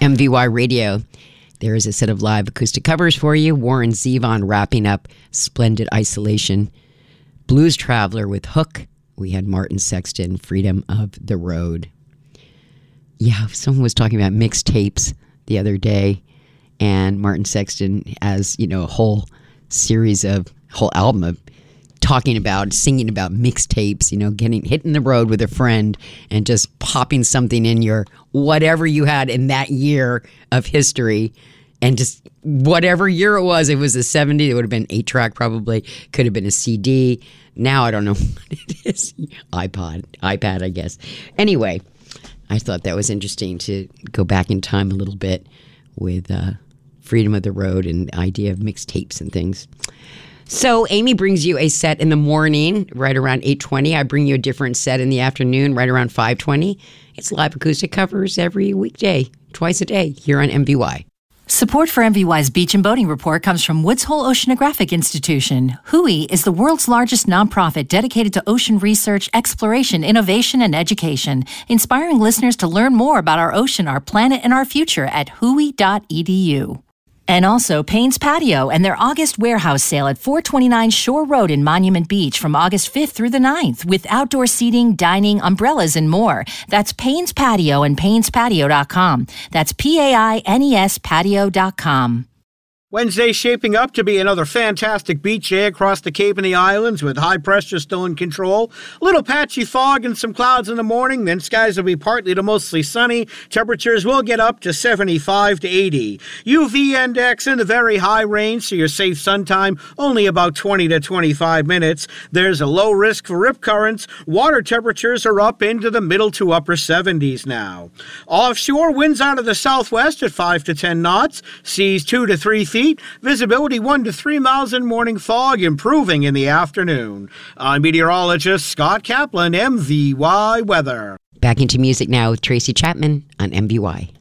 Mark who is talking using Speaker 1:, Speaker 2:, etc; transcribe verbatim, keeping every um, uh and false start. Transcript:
Speaker 1: M V Y Radio. There is a set of live acoustic covers for you. Warren Zevon wrapping up Splendid Isolation. Blues Traveler with Hook. We had Martin Sexton, Freedom of the Road. Yeah, someone was talking about mixtapes the other day, and Martin Sexton has, you know, a whole series of, whole album of talking about, singing about mixtapes, you know, getting, hitting the road with a friend and just popping something in your, whatever you had in that year of history, and just whatever year it was, it was the seventies, it would have been eight track probably, could have been a C D. Now I don't know what it is. iPod, iPad, I guess. Anyway, I thought that was interesting to go back in time a little bit with uh, Freedom of the Road and the idea of mixtapes and things. So Amy brings you a set in the morning, right around eight twenty. I bring you a different set in the afternoon, right around five twenty. It's live acoustic covers every weekday, twice a day, here on M V Y.
Speaker 2: Support for M V Y's Beach and Boating Report comes from Woods Hole Oceanographic Institution. W H O I is the world's largest nonprofit dedicated to ocean research, exploration, innovation, and education, inspiring listeners to learn more about our ocean, our planet, and our future at W H O I dot E D U. And also Payne's Patio and their August warehouse sale at four twenty-nine Shore Road in Monument Beach from August fifth through the ninth with outdoor seating, dining, umbrellas, and more. That's Payne's Patio and paynes patio dot com. That's P A I N E S patio dot com.
Speaker 3: Wednesday shaping up to be another fantastic beach day across the Cape and the Islands with high pressure still in control. Little patchy fog and some clouds in the morning, then skies will be partly to mostly sunny. Temperatures will get up to seventy-five to eighty. U V index in the very high range, so your safe sun time only about twenty to twenty-five minutes. There's a low risk for rip currents. Water temperatures are up into the middle to upper seventies now. Offshore, winds out of the southwest at five to ten knots. Seas two to three feet. Visibility one to three miles in morning fog, improving in the afternoon. I'm meteorologist Scott Kaplan, M V Y Weather.
Speaker 1: Back into music now with Tracy Chapman on M V Y.